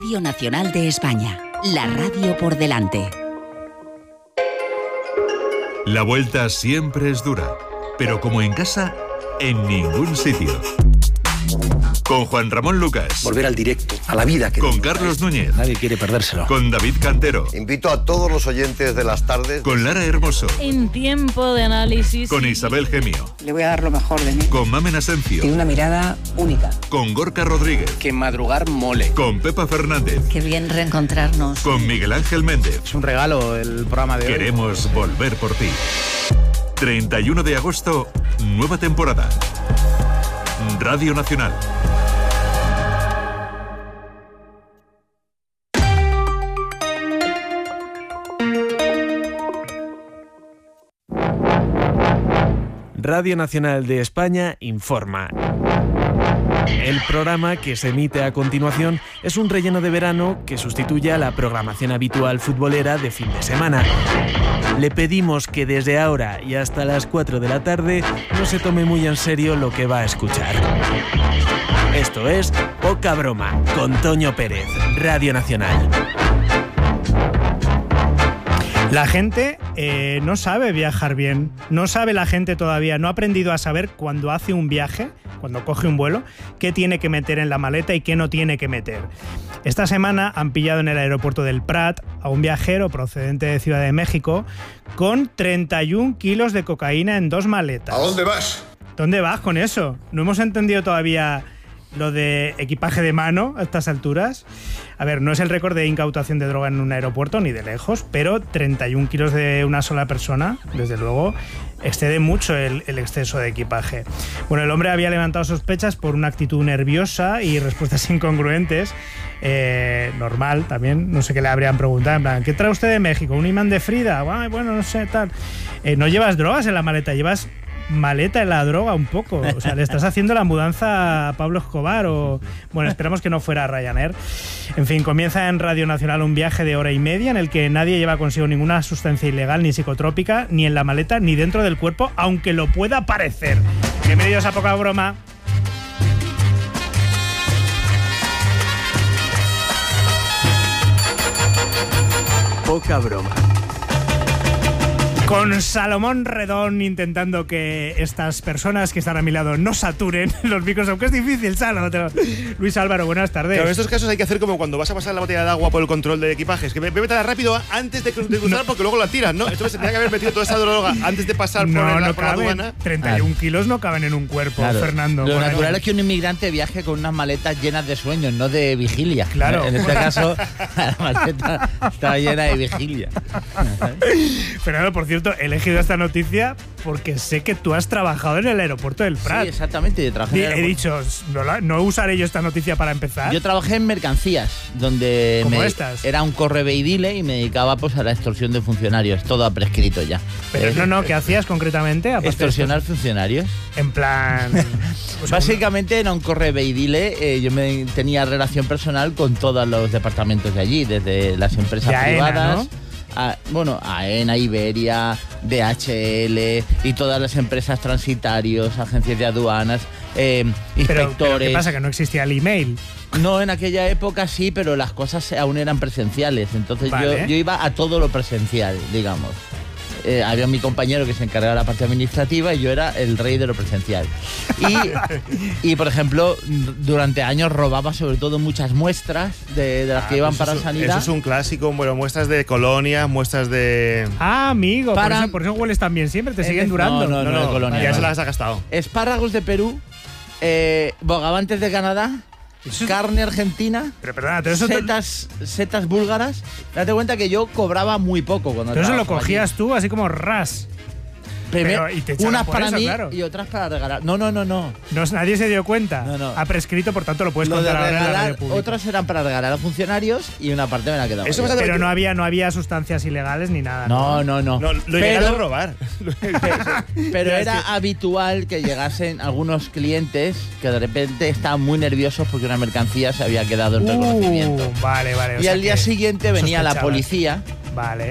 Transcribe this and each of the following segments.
Radio Nacional de España, la radio por delante. La vuelta siempre es dura, pero como en casa, en ningún sitio. Con Juan Ramón Lucas. Volver al directo, a la vida. Con Carlos Núñez. Nadie quiere perdérselo. Con David Cantero. Invito a todos los oyentes de las tardes. Con Lara Hermoso. En tiempo de análisis. Con Isabel Gemio. Le voy a dar lo mejor de mí. Con Mamen Asencio. Tiene una mirada única. Con Gorka Rodríguez. Que madrugar mole. Con Pepa Fernández. Qué bien reencontrarnos. Con Miguel Ángel Méndez. Es un regalo el programa de hoy. Queremos volver por ti. 31 de agosto, nueva temporada. Radio Nacional. Radio Nacional de España informa. El programa que se emite a continuación es un relleno de verano que sustituye a la programación habitual futbolera de fin de semana. Le pedimos que desde ahora y hasta las 4 de la tarde no se tome muy en serio lo que va a escuchar. Esto es Poca Broma, con Toño Pérez, Radio Nacional. La gente no sabe viajar bien, no sabe la gente todavía, no ha aprendido a saber cuando hace un viaje, cuando coge un vuelo, qué tiene que meter en la maleta y qué no tiene que meter. Esta semana han pillado en el aeropuerto del Prat a un viajero procedente de Ciudad de México con 31 kilos de cocaína en 2 maletas. ¿A dónde vas? ¿Dónde vas con eso? No hemos entendido todavía lo de equipaje de mano a estas alturas. A ver, no es el récord de incautación de droga en un aeropuerto, ni de lejos, pero 31 kilos de una sola persona, desde luego, excede mucho el exceso de equipaje. Bueno, el hombre había levantado sospechas por una actitud nerviosa y respuestas incongruentes. Normal también, no sé qué le habrían preguntado, en plan, ¿qué trae usted de México? ¿Un imán de Frida? Ay, bueno, no sé, tal. No llevas drogas en la maleta, llevas maleta en la droga un poco. O sea, le estás haciendo la mudanza a Pablo Escobar o... Bueno, esperamos que no fuera Ryanair. En fin, comienza en Radio Nacional un viaje de hora y media en el que nadie lleva consigo ninguna sustancia ilegal ni psicotrópica, ni en la maleta ni dentro del cuerpo, aunque lo pueda parecer. Bienvenidos a Poca Broma. Poca Broma. Con Salomón Redón intentando que estas personas que están a mi lado no saturen los micros, aunque es difícil, Luis Álvaro, buenas tardes. Claro, en estos casos hay que hacer como cuando vas a pasar la botella de agua por el control de equipajes, que bébetela rápido antes de cruzar porque luego la tiras, ¿no? Esto se tendría que haber metido toda esa droga antes de pasar por la aduana. 31 kilos no caben en un cuerpo, claro. Fernando. Lo natural es que un inmigrante viaje con unas maletas llenas de sueños, no de vigilia. Claro. En este caso, la maleta estaba llena de vigilia. Fernando, por cierto, he elegido esta noticia porque sé que tú has trabajado en el aeropuerto del Prat. Sí, exactamente. Yo trabajé He dicho, no usaré yo esta noticia para empezar. Yo trabajé en mercancías, donde era un correveidile y me dedicaba pues a la extorsión de funcionarios. Todo ha prescrito ya. Pero ¿qué hacías concretamente? Extorsionar funcionarios. En plan... Básicamente era un correveidile. Yo tenía relación personal con todos los departamentos de allí, desde las empresas privadas, ¿no? AENA, Iberia, DHL y todas las empresas transitarios, agencias de aduanas, inspectores. ¿Pero qué pasa? ¿Que no existía el email? No, en aquella época sí, pero las cosas aún eran presenciales. Entonces yo iba a todo lo presencial, digamos. Había mi compañero que se encargaba de la parte administrativa y yo era el rey de lo presencial. Y por ejemplo, durante años robaba sobre todo muchas muestras de las que iban para sanidad. Eso es un clásico, bueno, muestras de colonia, muestras de... Ah, amigo, por eso hueles tan bien siempre, te siguen durando. No, de colonia. Ya se las has gastado. Espárragos de Perú, bogavantes de Canadá, carne argentina, pero perdona, setas búlgaras. Date cuenta que yo cobraba muy poco cuando pero eso lo cogías allí. Tú así como ras. Unas para eso, mí, claro. Y otras para regalar. No. Nadie se dio cuenta. No. Ha prescrito, por tanto lo puedes contar ahora en la radio pública. Otras eran para regalar a funcionarios y una parte me la quedaba. Pero no había sustancias ilegales ni nada. No. Lo ilegal es robar. Pero era habitual que llegasen algunos clientes que de repente estaban muy nerviosos porque una mercancía se había quedado en reconocimiento. Vale. Y al día siguiente venía la policía. Vale.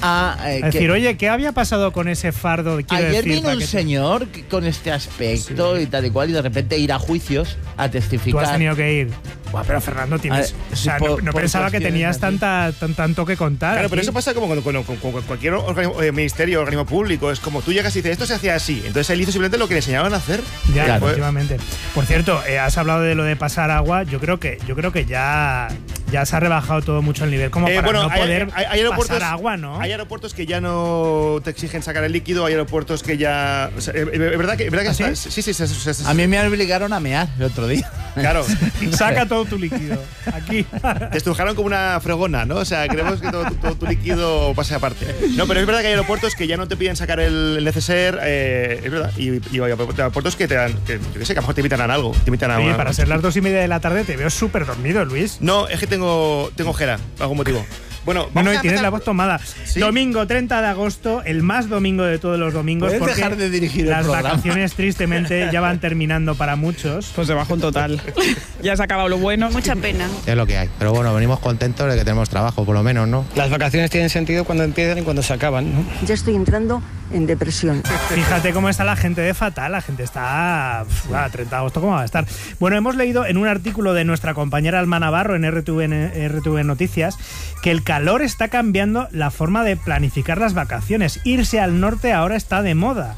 a decir, oye, ¿qué había pasado con ese fardo? Ayer vino un señor con este aspecto y tal y cual, y de repente ir a juicios a testificar. Tú has tenido que ir. Buah, pero Fernando, tienes. O sea, no pensaba que tenías tanto que contar. Claro, aquí. pero eso pasa como con cualquier ministerio, organismo público. Es como tú llegas y dices, esto se hacía así. Entonces él hizo simplemente lo que le enseñaban a hacer. Ya, claro. Efectivamente. Por cierto, has hablado de lo de pasar agua. Yo creo que ya se ha rebajado todo mucho el nivel como para no poder pasar agua, ¿no? Hay aeropuertos que ya no te exigen sacar el líquido, hay aeropuertos que ya… O sea, es verdad que ¿Ah, está, sí? Sí. A mí me obligaron a mear el otro día. Claro. Saca todo tu líquido. Aquí. Te estrujaron como una fregona, ¿no? O sea, queremos que todo tu líquido pase aparte. No, pero es verdad que hay aeropuertos que ya no te piden sacar el neceser, es verdad. Y hay aeropuertos que te dan, que yo sé, que a lo mejor te invitan a algo. Oye, para ser las 2:30 de la tarde te veo súper dormido, Luis. No, es que tengo jera, por algún motivo. Bueno, y tienes la voz tomada. ¿Sí? Domingo 30 de agosto, el más domingo de todos los domingos. ¿Puedes dejar de dirigir las el programa? Vacaciones tristemente ya van terminando para muchos. Pues se bajó un total. Ya se ha acabado lo bueno. Mucha pena. Es lo que hay. Pero bueno, venimos contentos de que tenemos trabajo, por lo menos, ¿no? Las vacaciones tienen sentido cuando empiezan y cuando se acaban, ¿no? Ya estoy entrando en depresión. Fíjate cómo está la gente de fatal. La gente está… 30 de agosto, ¿cómo va a estar? Bueno, hemos leído en un artículo de nuestra compañera Alma Navarro en RTV Noticias que el calor está cambiando la forma de planificar las vacaciones. Irse al norte ahora está de moda.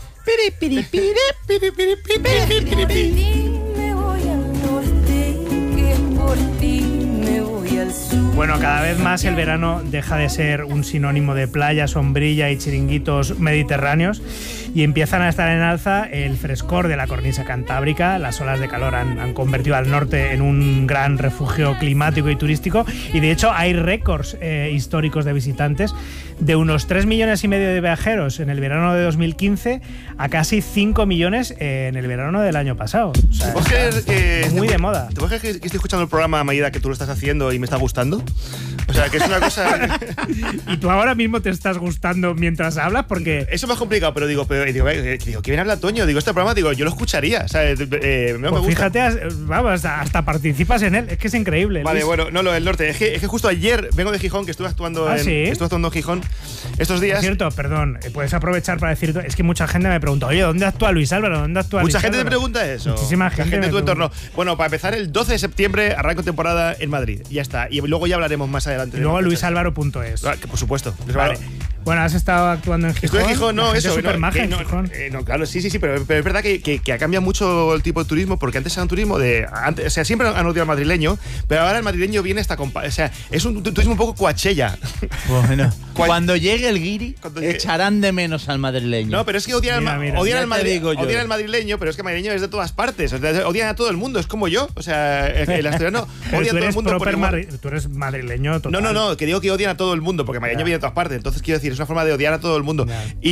Bueno, cada vez más el verano deja de ser un sinónimo de playa, sombrilla y chiringuitos mediterráneos y empiezan a estar en alza el frescor de la cornisa cantábrica. Las olas de calor han convertido al norte en un gran refugio climático y turístico y de hecho hay récords históricos de visitantes, de unos 3,5 millones de viajeros en el verano de 2015 a casi 5 millones en el verano del año pasado. O sea, muy de moda. ¿Te puedes creer que estoy escuchando el programa a medida que tú lo estás haciendo y me está gustando? O sea, que es una cosa… Y tú ahora mismo te estás gustando mientras hablas porque… Eso es más complicado, pero digo, ¿qué bien habla Toño? Digo, este programa, digo, yo lo escucharía. O sea, no pues me gusta. Fíjate, vamos, hasta participas en él. Es que es increíble. Vale, Luis. bueno, no, lo del norte. Es que justo ayer vengo de Gijón, que estuve actuando en Gijón estos días. Es cierto, perdón, puedes aprovechar para decir… Es que mucha gente me pregunta, oye, ¿dónde actúa Luis Álvaro? ¿Dónde actúa Luis Mucha gente Álvaro? te pregunta eso. Muchísima gente en tu entorno. Bueno, para empezar, el 12 de septiembre arranco temporada en Madrid. Ya está. Y luego ya hablaremos más adelante. Y luego luisalvaro.es. Por supuesto. Vale. Bueno, has estado actuando en Gijón. Estoy en Gijón, no, eso. Súper maja en Gijón. No, claro, sí, pero es verdad que ha cambiado mucho el tipo de turismo, porque antes era un turismo o sea, siempre han odiado al madrileño, pero ahora el madrileño viene o sea, es un turismo un poco Coachella. Bueno, cuando llegue el guiri, echarán de menos al madrileño. No, pero es que odian al madrileño, pero es que el madrileño es de todas partes. O sea, odian a todo el mundo, es como yo. O sea, el asturiano odia a todo el mundo por igual. Tú eres madrileño total. No, que digo que odian a todo el mundo, porque el madrileño viene de todas partes. Entonces quiero decir, es una forma de odiar a todo el mundo.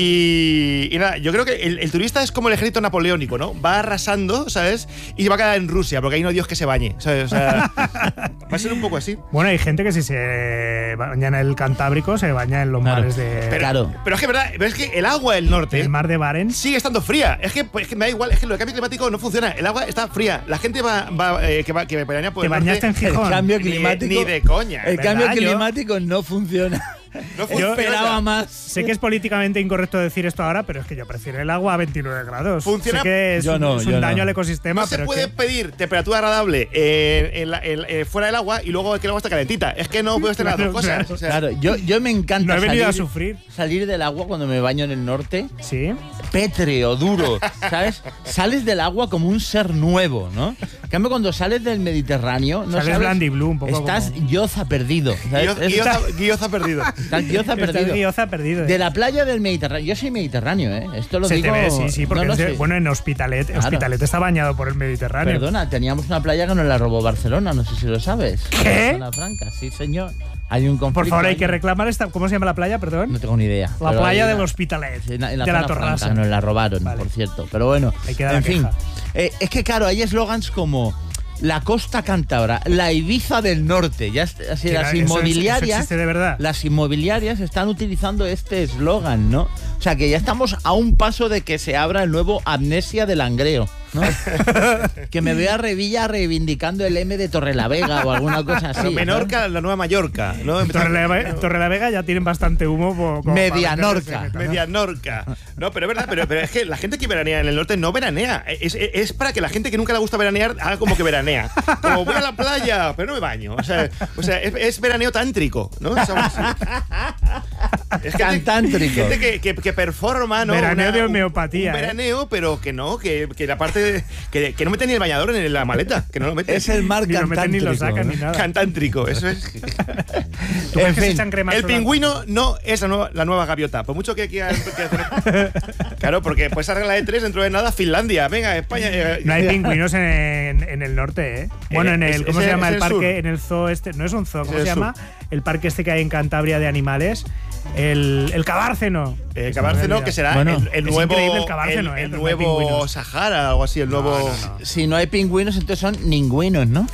Y nada, yo creo que el turista es como el ejército napoleónico, ¿no? Va arrasando, ¿sabes? Y va a quedar en Rusia, porque ahí no hay Dios que se bañe, ¿sabes? O sea, va a ser un poco así. Bueno, hay gente que si se baña en el Cantábrico, se baña en los mares de… Pero es que verdad, pero es que el agua del norte… El mar de Barents sigue estando fría. Es que me da igual, es que lo del cambio climático no funciona. El agua está fría. La gente que baña por ¿Te bañaste en Gijón? El cambio climático… Ni de coña. El cambio climático no funciona. Yo esperaba más. Sé que es políticamente incorrecto decir esto ahora, pero es que yo prefiero el agua a 29 grados. Funciona. Sé que es un daño al ecosistema. No pero se puede pedir temperatura agradable fuera del agua y luego que el agua está calentita. Es que no puedes tener las dos cosas. O sea, claro, yo me encanta no he venido a sufrir. Salir del agua cuando me baño en el norte. Sí. Pétreo, duro, ¿sabes? Sales del agua como un ser nuevo, ¿no? En cambio, cuando sales del Mediterráneo… no sales blandiblue un poco. Estás guioza perdido. Guioza perdido. Estás guioza perdido. De la playa del Mediterráneo. Yo soy mediterráneo, ¿eh? Esto lo digo… Sí, porque bueno, en Hospitalet. Claro. Hospitalet está bañado por el Mediterráneo. Perdona, teníamos una playa que nos la robó Barcelona, no sé si lo sabes. ¿Qué? Zona Franca, sí, señor. Hay un conflicto. Por favor, hay que reclamar esta… ¿Cómo se llama la playa, perdón? No tengo ni idea. La playa del Hospitalet. En la de la Torrasa. Franca, nos la robaron, por cierto. Pero bueno, en fin. Es que claro, hay eslogans como… la costa cántabra, la Ibiza del norte. Ya así, las inmobiliarias, eso existe de verdad. Las inmobiliarias están utilizando este eslogan, ¿no? O sea, que ya estamos a un paso de que se abra el nuevo Amnesia de Langreo. ¿no? Que me veo a Revilla reivindicando el M de Torrelavega o alguna cosa así. Pero Menorca, ¿no? La nueva Mallorca, ¿no? Torrelavega ya tienen bastante humo. Medianorca. Medianorca. No, pero es verdad, pero es que la gente que veranea en el norte no veranea. Es para que la gente que nunca le gusta veranear haga como que veranea. Como voy a la playa, pero no me baño. O sea es veraneo tántrico, ¿no? Es tántrico. Gente que performa, ¿no? Veraneo de homeopatía. Un veraneo, pero que no, que la parte que no mete ni el bañador en la maleta, que no lo mete. Es el mar cantántrico. Ni lo sacan ni nada. Cantántrico, eso es. En fin, el pingüino no es la nueva gaviota. Por mucho que quiera hacer. Claro, porque pues arregla de 3 dentro de nada Finlandia. Venga, España. No hay pingüinos en el norte, ¿eh? Bueno, ¿cómo se llama el parque? Sur. En el zoo este. No es un zoo, ¿cómo se llama? El parque este que hay en Cantabria de animales. El Cabárceno. El Cabárceno, que será el nuevo, el nuevo Sahara, algo así, el nuevo. No. Si no hay pingüinos, entonces son ningüinos, ¿no?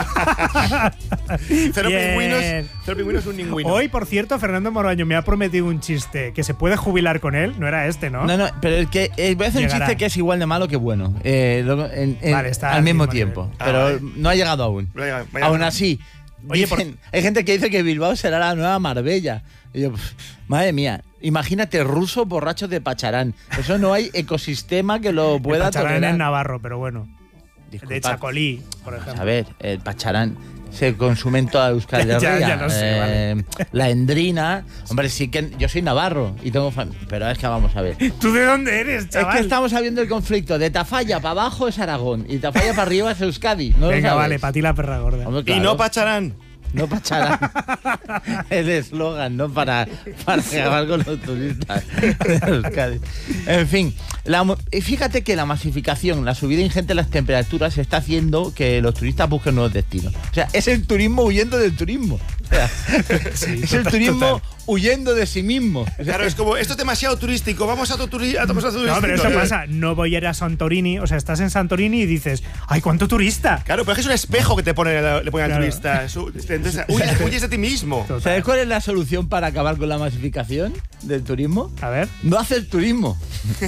Cero pingüinos, un ningüino. Hoy, por cierto, Fernando Moraño me ha prometido un chiste que se puede jubilar con él. No era este, ¿no? No, pero es que voy a hacer un chiste que es igual de malo que bueno. Vale, está al mismo tiempo. Pero no ha llegado aún. Aún así. Oye, hay gente que dice que Bilbao será la nueva Marbella. Y yo, madre mía, imagínate rusos borrachos de Pacharán. Eso no hay ecosistema que lo pueda tolerar. Pacharán en Navarro, pero bueno. Disculpa. De Chacolí, por ejemplo. A ver, el Pacharán se consume en toda Euskal Herria. ya lo sé, vale. La endrina. Hombre, sí que yo soy navarro y tengo pero es que vamos a ver. ¿Tú de dónde eres, chaval? Es que estamos sabiendo el conflicto. De Tafalla para abajo es Aragón y Tafalla para arriba es Euskadi. ¿No? Venga, vale, para ti la perra gorda. Hombre, claro. Y no Pacharán. No Pacharán. El eslogan, ¿no? Para acabar con los turistas de Euskadi. En fin, fíjate que la masificación, la subida ingente de las temperaturas está haciendo que los turistas busquen nuevos destinos. O sea, es el turismo huyendo del turismo. O sea, sí, es el turismo huyendo de sí mismo. O sea, claro, es como, esto es demasiado turístico, vamos a turístico. No, pero eso pasa, no voy a ir a Santorini, o sea, estás en Santorini y dices, ¡ay, cuánto turista! Claro, pero es que es un espejo que le ponen al turista. Entonces, huyes de ti mismo. ¿Sabes cuál es la solución para acabar con la masificación del turismo? A ver. No hacer turismo.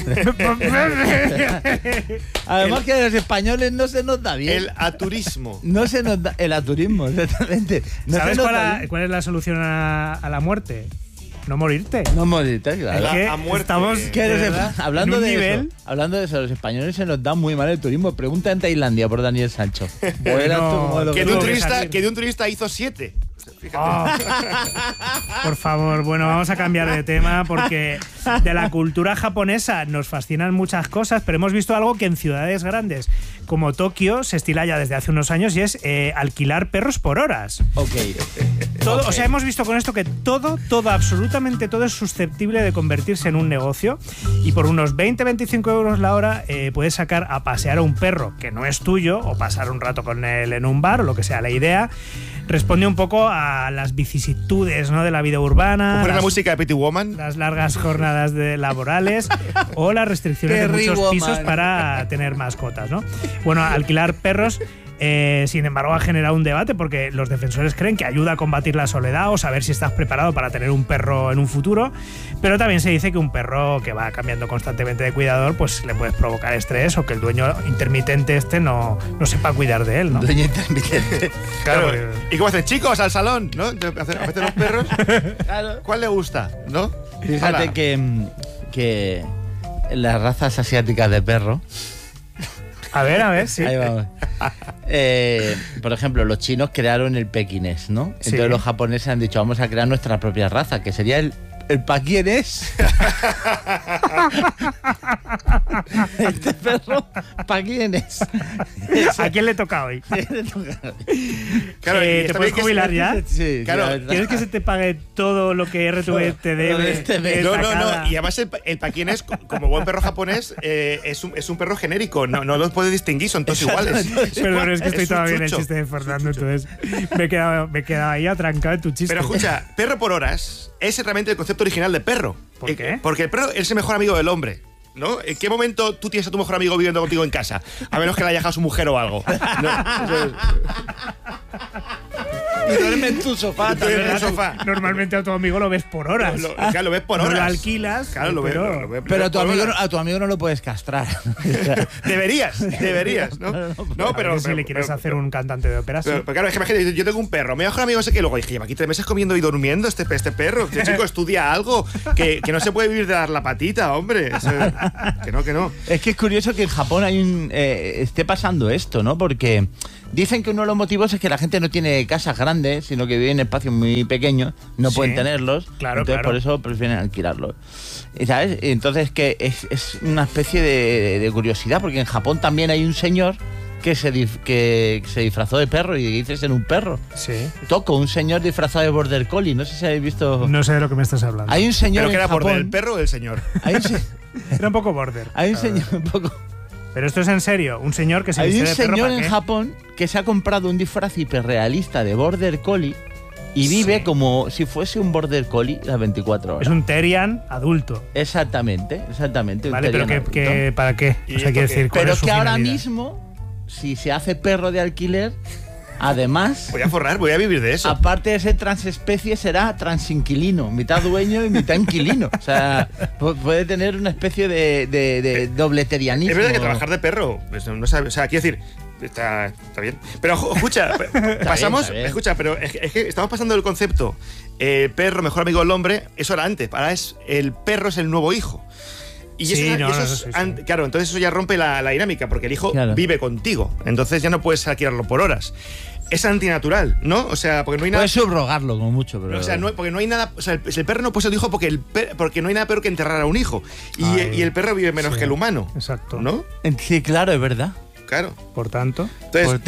Además que a los españoles no se nos da bien. El aturismo. No se nos da el aturismo, exactamente. No. ¿Sabes cuál es la solución a la muerte? No morirte. No morirte, claro. Es que a muerte. Estamos hablando de eso, a los españoles se nos da muy mal el turismo. Pregunta en Tailandia por Daniel Sancho. Que de un turista hizo 7. Oh. Por favor, bueno, vamos a cambiar de tema porque de la cultura japonesa nos fascinan muchas cosas, pero hemos visto algo que en ciudades grandes como Tokio se estila ya desde hace unos años y es alquilar perros por horas. Ok. O sea, hemos visto con esto que todo, absolutamente todo es susceptible de convertirse en un negocio y por unos 20-25 euros la hora puedes sacar a pasear a un perro que no es tuyo o pasar un rato con él en un bar o lo que sea. La idea responde un poco a las vicisitudes, ¿no?, de la vida urbana. ¿Poner la música de Pretty Woman? Las largas jornadas laborales o las restricciones de muchos pisos para tener mascotas, ¿no? Bueno, alquilar perros, sin embargo, ha generado un debate porque los defensores creen que ayuda a combatir la soledad o saber si estás preparado para tener un perro en un futuro, pero también se dice que un perro que va cambiando constantemente de cuidador pues le puedes provocar estrés o que el dueño intermitente no sepa cuidar de él, ¿no? Dueño intermitente. Claro. ¿Y cómo hacen? Chicos, al salón, ¿no? ¿Hacen los perros? Claro. ¿Cuál le gusta, no? Fíjate que las razas asiáticas de perro. A ver, sí. Ahí vamos. Por ejemplo, los chinos crearon el pequinés, ¿no? Sí. Entonces los japoneses han dicho, vamos a crear nuestra propia raza, que sería el paquienés. Este perro, paquienés. ¿A quién le toca hoy? Claro, ¿te puedes jubilar ya? Sí, claro. ¿Quieres que se te pague todo lo que RTV te debe? No. Y además el paquienés, como buen perro japonés, es un perro genérico. No los puedes distinguir, son todos iguales. Pero es que estoy todavía en el chiste de Fernando, entonces me he quedado ahí atrancado en tu chiste. Pero escucha, perro por horas es realmente el concepto original de perro. ¿Por qué? Porque el perro es el mejor amigo del hombre, ¿no? ¿En qué momento tú tienes a tu mejor amigo viviendo contigo en casa? A menos que le haya dejado su mujer o algo. ¿No? Y duerme en tu sofá. Normalmente a tu amigo lo ves por horas. Claro, lo ves por horas. No lo alquilas. Claro, lo ves. Pero a tu amigo no lo puedes castrar. Deberías, ¿no? No, pero si le quieres hacer un cantante de ópera, pero claro, es que imagínate, yo tengo un perro. Mi mejor amigo ese que luego dije, lleva aquí 3 meses comiendo y durmiendo este perro. Este chico estudia algo que no se puede vivir de dar la patita, hombre. Que no. Es que es curioso que en Japón esté pasando esto, ¿no? Porque dicen que uno de los motivos es que la gente no tiene casas grandes, sino que vive en espacios muy pequeños, no pueden tenerlos. Claro, entonces por eso prefieren alquilarlos. ¿Sabes? Entonces que es una especie de curiosidad, porque en Japón también hay un señor que se disfrazó de perro y dice ser un perro. Sí. Toko, un señor disfrazado de border collie. No sé si habéis visto. No sé de lo que me estás hablando. Hay un señor ¿Pero que en era Japón, border, el perro o el señor? Era un poco border. Hay un señor un poco. Pero esto es en serio, un señor que se viste de perro. Hay un señor ¿para en qué? Japón que se ha comprado un disfraz hiperrealista de border collie y vive como si fuese un border collie las 24 horas. Es un Terrian adulto. Exactamente. Vale, pero ¿para qué? O sea, quiere decir, ¿cuál pero es su que ahora finalidad? mismo, si se hace perro de alquiler, además, voy a forrar, voy a vivir de eso. Aparte de ser transespecie, será transinquilino, mitad dueño y mitad inquilino. O sea, puede tener una especie de dobleterianismo. Es verdad que trabajar de perro, pues no sabe, o sea, quiero decir, está bien. Pero escucha, pasamos, bien. Escucha, pero es que estamos pasando del concepto el perro mejor amigo del hombre, eso era antes, ahora el perro es el nuevo hijo. Y sí, claro, entonces eso ya rompe la dinámica, porque el hijo vive contigo. Entonces ya no puedes alquilarlo por horas. Es antinatural, ¿no? O sea, porque no hay nada. Puedes subrogarlo como mucho, pero. O sea, porque no hay nada. O sea, el perro no puede ser tu hijo porque no hay nada peor que enterrar a un hijo. Y el perro vive menos que el humano. Exacto. ¿No? Sí, claro, es verdad. Claro. Por tanto. Entonces,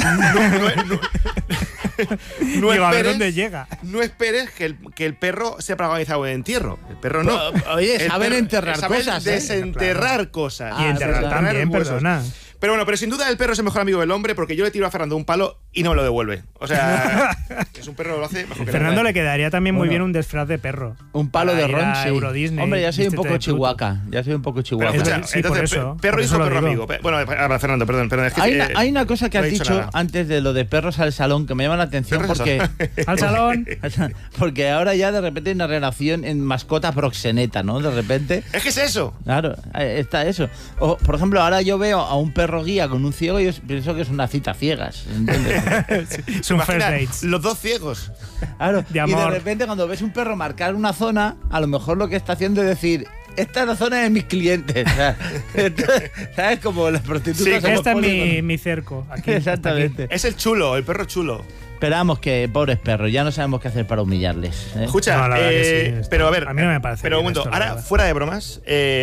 no digo, esperes, a ver dónde llega. No esperes que el perro sea protagonizado en entierro. El perro no. Oye, saben enterrar cosas. Desenterrar cosas. Y enterrar también, huesos. perdona. Pero bueno, pero sin duda el perro es el mejor amigo del hombre, porque yo le tiro a Fernando un palo y no me lo devuelve. O sea, es un perro que lo hace mejor que Fernando le quedaría también muy bien un disfraz de perro. Un palo de ron, sí. Euro Disney, hombre, ya soy un poco chihuahua. Pero escucha, sí, entonces, perro hijo, perro amigo. Bueno, Fernando, perdón. Es que, hay una cosa que has dicho nada. antes de lo de perros al salón que me llama la atención porque. Al salón. Porque ahora ya de repente hay una relación en mascota proxeneta, ¿no? De repente. Es que es eso. Claro, está eso. O, por ejemplo, ahora yo veo a un perro guía con un ciego y yo pienso que es una cita ciegas. ¿Entiendes? Es un first dates. Los dos ciegos. Claro. Y de repente cuando ves un perro marcar una zona, a lo mejor lo que está haciendo es decir, esta es la zona de mis clientes. O sea, ¿sabes? Como las prostitutas. Sí, esta es mi cerco. Aquí, exactamente. Es el chulo, el perro chulo. Esperamos que, pobres perros, ya no sabemos qué hacer para humillarles. Escucha, pero a ver. A mí no me parece. Pero un momento, ahora, fuera de bromas,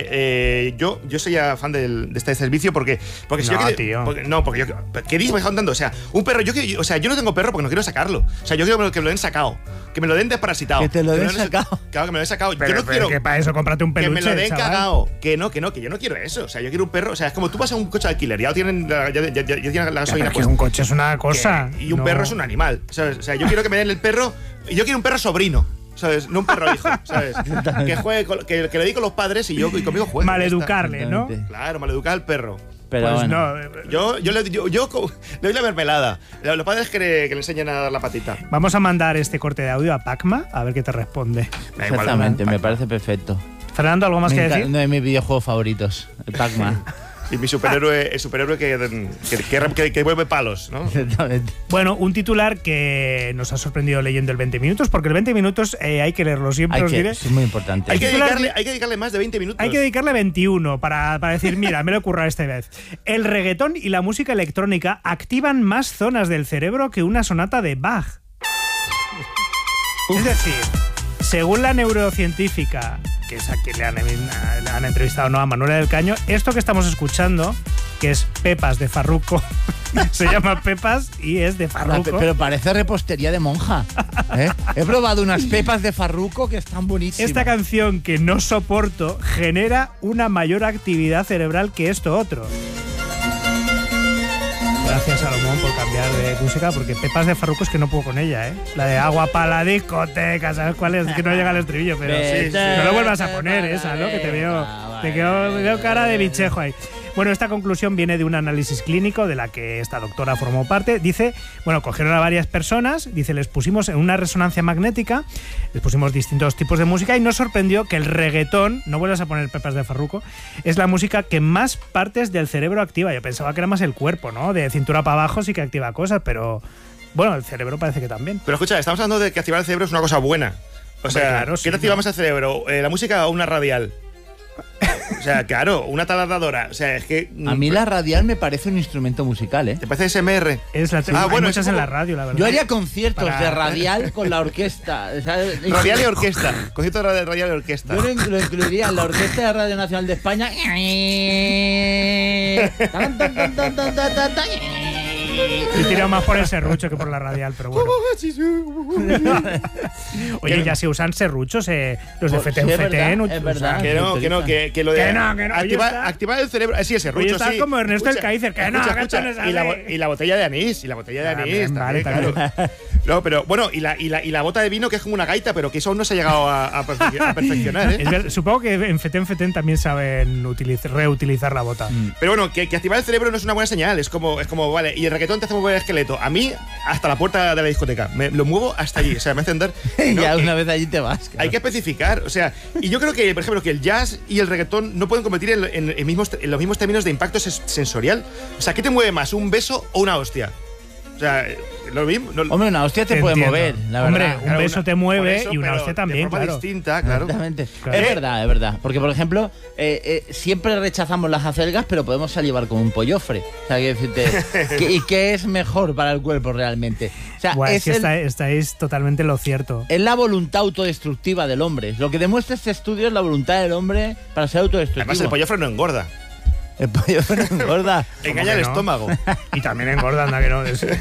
yo soy ya fan de este servicio porque si no, yo. Tío. Porque yo. ¿Qué dices? Me están dando. O sea, un perro. Yo no tengo perro porque no quiero sacarlo. O sea, yo quiero que me lo den sacado. Que me lo den desparasitado. Que te lo den sacado. Claro, que me lo den sacado. Pero, yo no quiero. Que para eso cómprate un peluche. Que me lo den chaval. cagado. Que yo no quiero eso. O sea, yo quiero un perro. O sea, es como tú vas a un coche de alquiler. Ya tienen la gasolina. Que un coche es una cosa. Y un perro es un animal. ¿Sabes? O sea, yo quiero que me den el perro. Yo quiero un perro sobrino. ¿Sabes? No un perro hijo, ¿sabes? Que juegue, que le diga con los padres y conmigo juegue. Maleducarle, ¿no? Claro, maleducar al perro. Pero pues bueno. No. Yo le doy la mermelada. Los padres que le enseñan a dar la patita. Vamos a mandar este corte de audio a Pacma a ver qué te responde. Exactamente, me parece perfecto. Fernando, ¿algo más que decir? Uno de mis videojuegos favoritos, el Pac-Man. Y mi superhéroe, el superhéroe que vuelve palos, ¿no? Exactamente. Bueno, un titular que nos ha sorprendido leyendo el 20 minutos, porque el 20 minutos hay que leerlo siempre, os diré. Es muy importante. Hay que dedicarle más de 20 minutos. Hay que dedicarle 21 para decir, mira, me lo he currado esta vez. El reggaetón y la música electrónica activan más zonas del cerebro que una sonata de Bach. Es decir, según la neurocientífica, que es a quien le han entrevistado, ¿no?, a Manuela del Caño, esto que estamos escuchando, que es Pepas de Farruko, se llama Pepas y es de Farruko. Pero parece repostería de monja. He probado unas pepas de Farruko que están buenísimas. Esta canción que no soporto genera una mayor actividad cerebral que esto otro. Gracias, Salomón, por cambiar de música, porque Pepas de Farruko es que no puedo con ella, ¿eh? La de agua para la discoteca, ¿sabes cuál es? Que no llega al estribillo, pero sí, no lo vuelvas a poner esa, ¿no? Que te veo cara de bichejo ahí. Bueno, esta conclusión viene de un análisis clínico de la que esta doctora formó parte. Dice, bueno, cogieron a varias personas, dice, les pusimos en una resonancia magnética, les pusimos distintos tipos de música y nos sorprendió que el reggaetón, no vuelvas a poner Pepas de Farruko, es la música que más partes del cerebro activa. Yo pensaba que era más el cuerpo, ¿no? De cintura para abajo sí que activa cosas, pero bueno, el cerebro parece que también. Pero escucha, estamos hablando de que activar el cerebro es una cosa buena. O sea, claro, ¿qué te activa más el cerebro? ¿La música o una radial? O sea, claro, una taladradora. O sea, es que. A mí la radial me parece un instrumento musical, ¿eh? ¿Te parece SMR? Es la bueno, muchas en la radio, la verdad. Yo haría conciertos de radial con la orquesta. Radial y orquesta. Conciertos de radial y orquesta. Yo lo incluiría en la Orquesta de Radio Nacional de España. Y tira más por el serrucho que por la radial, pero bueno. Oye, ya se usan serruchos, los de FETEN. Es verdad. Que lo de que no, activar el cerebro. Sí, el serrucho, está sí. Como Ernesto el Kaiser, que no, y la botella de anís. Y la botella de anís. Vale, claro. No, pero bueno, y la bota de vino, que es como una gaita, pero que eso aún no se ha llegado a perfeccionar, ¿eh? Supongo que en FETEN también saben reutilizar la bota. Pero bueno, que activar el cerebro no es una buena señal. Es como vale, y el reggaetón te hace mover el esqueleto. A mí, hasta la puerta de la discoteca. Lo muevo hasta allí. O sea, me hace andar. ¿no? Ya una vez allí te vas. Claro. Hay que especificar. O sea, y yo creo que, por ejemplo, que el jazz y el reggaetón no pueden competir en los mismos términos de impacto sensorial. O sea, ¿qué te mueve más? ¿Un beso o una hostia? O sea, lo mismo. Hombre, una hostia te puede mover, la verdad. Hombre, un beso te mueve y una hostia también, de forma claro. distinta, claro. Exactamente. Claro. Es verdad. Porque, por ejemplo, siempre rechazamos las acelgas, pero podemos salivar como un pollofre. O sea, quiero decirte, ¿y qué es mejor para el cuerpo realmente? O sea, es que estáis totalmente en lo cierto. Es la voluntad autodestructiva del hombre. Lo que demuestra este estudio es la voluntad del hombre para ser autodestructivo. Además, el pollofre no engorda. El pollofre no engorda. Engaña el estómago. Y también engorda, anda que no.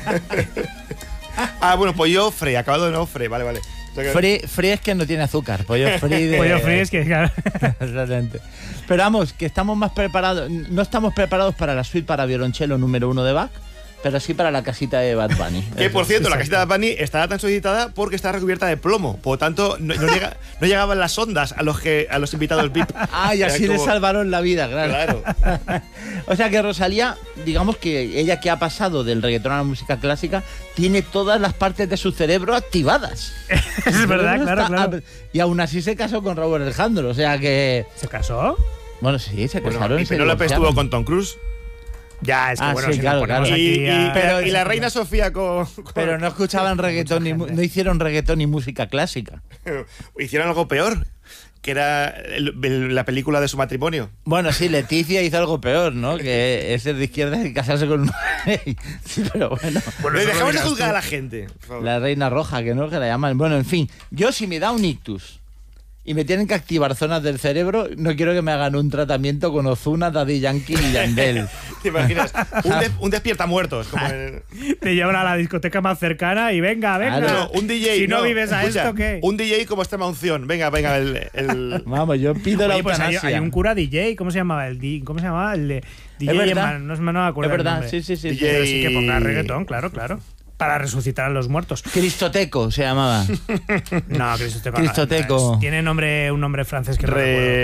Bueno, pollofre, acabado en ofre, vale. Free es que no tiene azúcar. Pollo free es que, claro. Exactamente. Pero vamos, que estamos más preparados. No estamos preparados para la suite para violonchelo número 1 de Bach, pero sí para la casita de Bad Bunny. Que, por cierto, la casita de Bad Bunny estaba tan solicitada porque está recubierta de plomo. Por lo tanto, no llegaban las ondas a los invitados VIP. Y así le salvaron la vida, claro. O sea que Rosalía, digamos que ella, que ha pasado del reggaetón a la música clásica, tiene todas las partes de su cerebro activadas. Es verdad, claro. Y aún así se casó con Raúl Alejandro, o sea que... ¿Se casó? Bueno, sí, se casaron. ¿Y Penélope estuvo con Tom Cruise? Ya, es que bueno, sí, si claro, nos ponemos claro. aquí y la reina Sofía con... Pero no escuchaban reggaetón, no hicieron reggaetón ni música clásica. Hicieron algo peor, que era la película de su matrimonio. Bueno, sí, Leticia hizo algo peor, ¿no? Que es ser de izquierda y casarse con un rey. Sí, pero bueno. Dejamos de juzgar a la gente, por favor. La reina roja, que no, que la llaman. Bueno, en fin, yo si me da un ictus y me tienen que activar zonas del cerebro, no quiero que me hagan un tratamiento con Ozuna, Daddy Yankee y Yandel. ¿Te imaginas? Un despierta muertos. Como Te llevan a la discoteca más cercana y venga. No, un DJ. Si no vives a esto, ¿qué? Un DJ como extrema unción. Venga, el... Vamos, yo pido la eutanasia. Pues hay un cura DJ, ¿cómo se llamaba? El de DJ, no me acuerdo. Es verdad, el sí. DJ... Pero sí que ponga reggaetón, claro. Para resucitar a los muertos. Cristoteco se llamaba. No, Cristoteco. Cristoteco. Tiene un nombre francés que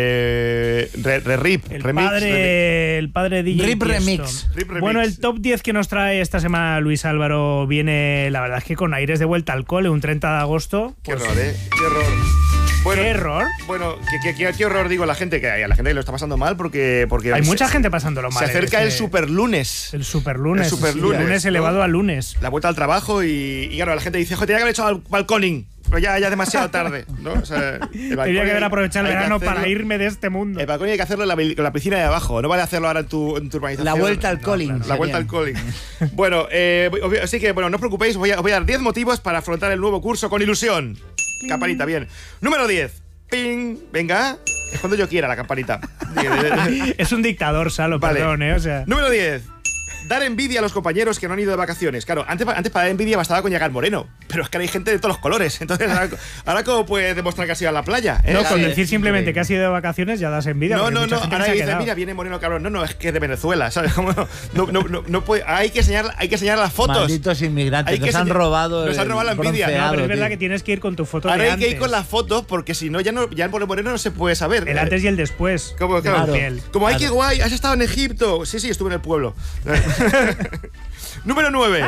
Rip. El padre DJ. Rip Remix. Bueno, el top 10 que nos trae esta semana Luis Álvaro viene, la verdad es que con aires de vuelta al cole, un 30 de agosto. Qué horror, Qué horror. Bueno, ¿qué error? Bueno, qué horror, digo, a la gente que lo está pasando mal porque hay mucha gente pasándolo mal. Se acerca el superlunes. El lunes elevado a lunes. La vuelta al trabajo y claro, la gente dice, joder, tenía que haber hecho al balconing. Pero ya es demasiado tarde, ¿no? O sea, tenía que haber aprovechado el verano para irme de este mundo. El balcón hay que hacerlo en la piscina de abajo. No vale hacerlo ahora en tu urbanización. La vuelta al calling. La vuelta al calling. Bueno, así que no os preocupéis. Os voy a dar 10 motivos para afrontar el nuevo curso con ilusión. Campanita, bien. Número 10. ¡Ping! Venga. Es cuando yo quiera la campanita. Es un dictador, Salo, vale. Perdón, o sea. Número 10. dar envidia a los compañeros que no han ido de vacaciones. Claro, antes para dar envidia bastaba con llegar moreno, pero es que ahora hay gente de todos los colores. Entonces, ahora ¿cómo puedes demostrar que has ido a la playa? No, con decir simplemente que has ido de vacaciones ya das envidia. No. Ahora dices, mira, viene moreno cabrón. No, es que es de Venezuela, ¿sabes? No puede, hay que enseñar las fotos. Malditos inmigrantes, nos han robado la envidia. No, pero es verdad que tienes que ir con tu foto ahora de hay antes. que ir con las fotos porque si no, ya por moreno no se puede saber. El antes y el después. Claro. Como, ay, qué guay, has estado en Egipto. Sí, estuve en el pueblo. Número 9.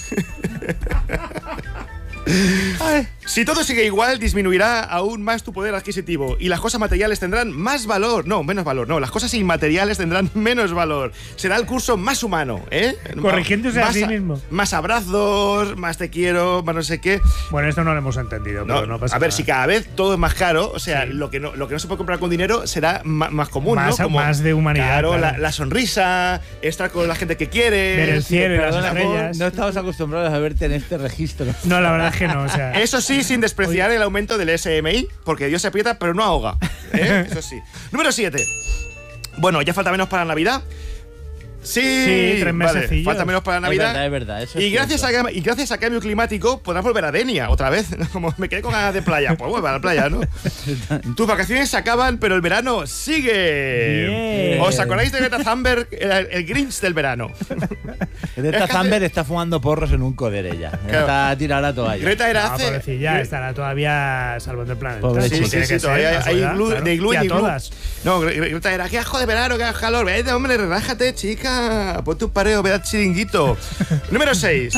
Si todo sigue igual, disminuirá aún más tu poder adquisitivo y las cosas materiales tendrán más valor. No, menos valor. No, las cosas inmateriales tendrán menos valor. Será el curso más humano, ¿eh? Corrigiéndose a sí mismo. Más abrazos, más te quiero, más no sé qué. Bueno, esto no lo hemos entendido, pero no pasa nada. A ver, si cada vez todo es más caro, o sea, lo que no se puede comprar con dinero será más común, ¿no? Como, más de humanidad. Claro. La sonrisa, estar con la gente que quiere. Ver el cielo y las estrellas. No estamos acostumbrados a verte en este registro. No, la verdad es que no, o sea. Eso sí, sin despreciar el aumento del SMI, porque Dios se aprieta, pero no ahoga. Eso sí. Número 7. Bueno, ya falta menos para Navidad. Sí, 3 mesecillos. Falta menos para Navidad. Es verdad. Eso y gracias a cambio climático podrás volver a Denia otra vez. Como me quedé con ganas de playa, pues vuelve a la playa, ¿no? Tus vacaciones se acaban, pero el verano sigue. Bien. ¿Os acordáis de Greta Thunberg, el Grinch del verano? Greta Thunberg está fumando porros en un coder ella. Claro. Está tirada a la toalla. Greta era hace. Pobrecilla, estará todavía salvando el planeta. Pobre Sí, todavía hay de glue y todas. No, Greta era, qué asco de verano, qué calor. Vete, hombre, relájate, chica. Ponte un pareo, ve al chiringuito. Número 6.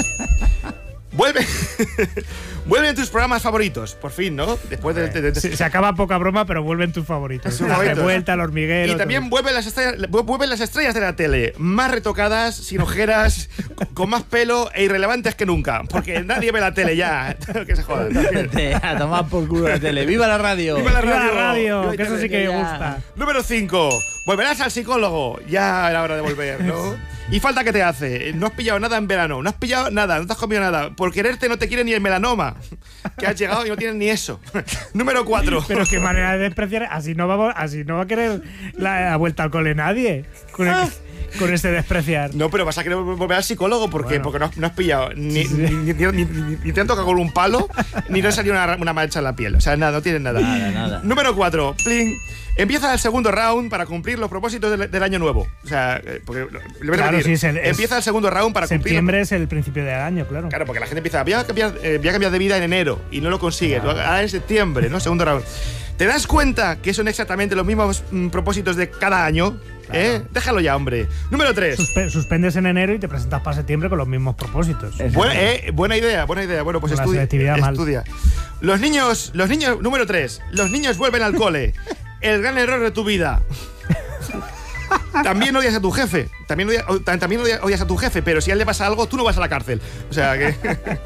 Vuelven tus programas favoritos, por fin, ¿no? Después de se acaba poca broma, pero vuelven tus favoritos. La Revuelta, el hormiguero. Y también vuelven las estrellas de la tele, más retocadas, sin ojeras, con más pelo e irrelevantes que nunca. Porque nadie ve la tele ya. Que se jodan. A tomar por culo la tele. ¡Viva la radio! ¡Viva la radio! ¡Viva la radio! Que eso sí que me gusta. Número 5. Volverás al psicólogo. Ya era hora de volver, ¿no? Y falta que te hace. No has pillado nada en verano. No has pillado nada. No te has comido nada. Por quererte no te quiere ni el melanoma. Que has llegado y no tienes ni eso. Número 4. Pero qué manera de despreciar. Así no va a querer la vuelta al cole nadie. Con este despreciar. No, pero vas a querer volver al psicólogo porque no has pillado ni te han tocado con un palo, ni te ha salido una mancha en la piel. O sea, nada, no tienes nada. Nada. Número 4. Pling. Empieza el segundo round para cumplir los propósitos del año nuevo. O sea, porque claro, empieza el segundo round para cumplir. Septiembre es el principio del año, claro. Claro, porque la gente empieza, voy a cambiar de vida en enero y no lo consigue. Ahora en septiembre, ¿no? Segundo round. ¿Te das cuenta que son exactamente los mismos propósitos de cada año? Claro. Déjalo ya, hombre. Número 3. Suspendes en enero y te presentas para septiembre con los mismos propósitos. Buena idea. Bueno, pues estudia. Los niños, número 3. Los niños vuelven al cole. El gran error de tu vida. También odias a tu jefe. También odias a tu jefe, pero si a él le pasa algo, tú no vas a la cárcel. O sea que.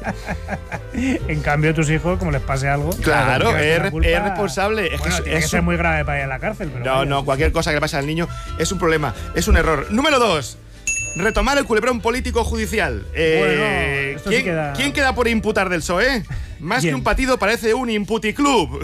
En cambio, a tus hijos, como les pase algo. Claro, es responsable. Tiene que ser muy grave para ir a la cárcel. Pero no, cualquier cosa que le pase al niño es un problema, es un error. Número 2. Retomar el culebrón político judicial. ¿Quién queda por imputar del PSOE? Más que un partido parece un imputiclub.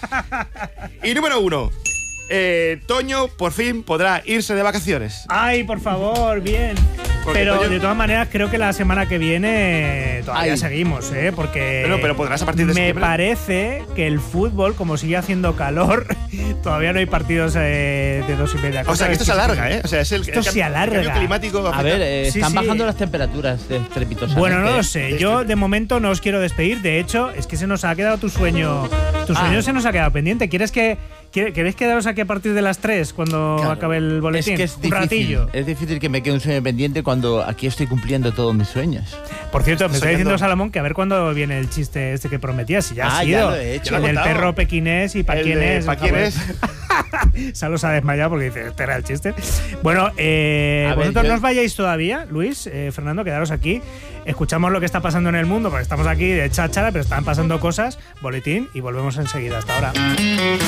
Y número 1. Toño por fin podrá irse de vacaciones. Ay, por favor, bien. Pero Toño, de todas maneras creo que la semana que viene todavía seguimos, porque pero podrás a partir de septiembre. Me parece que el fútbol, como sigue haciendo calor, todavía no hay partidos de 2:30. O sea que esto se alarga, o sea, esto se alarga. El cambio climático. A ver, están bajando las temperaturas estrepitosamente. Bueno, no lo sé. Yo de momento no os quiero despedir. De hecho, es que se nos ha quedado tu sueño. Tu sueño se nos ha quedado pendiente. ¿Queréis quedaros aquí a partir de las 3 cuando acabe el boletín? Es que es un difícil, ratillo. Es difícil que me quede un sueño pendiente cuando aquí estoy cumpliendo todos mis sueños. Por cierto, me está diciendo Salomón que a ver cuándo viene el chiste este que prometías. Si ya ha sido. Ya lo he hecho. El del perro pequinés y para quién es. ¿Para quién es? Salo se ha desmayado porque dice, este era el chiste. Bueno, vosotros no os vayáis todavía, Luis, Fernando, quedaros aquí. Escuchamos lo que está pasando en el mundo, porque estamos aquí de cháchara, pero están pasando cosas. Boletín y volvemos enseguida. Hasta ahora.